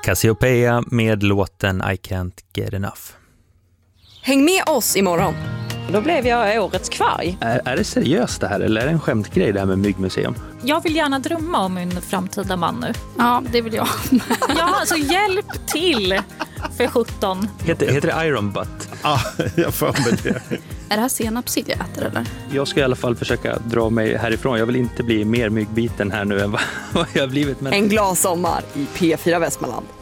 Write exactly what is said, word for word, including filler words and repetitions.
Cassiopeia med låten I Can't Get Enough. Häng med oss imorgon. Då blev jag årets kvarg. Är, är det seriöst det här eller är det en skämtgrej det här med myggmuseum? Jag vill gärna drömma om min framtida man nu. Ja, det vill jag. Ja, alltså hjälp till för sjutton. Heter, heter det Iron Butt? Ja, jag får med det. Är det här senapssill jag äter eller? Jag ska i alla fall försöka dra mig härifrån. Jag vill inte bli mer myggbiten här nu än vad jag har blivit. Men... En glad sommar i P fyra Västmanland.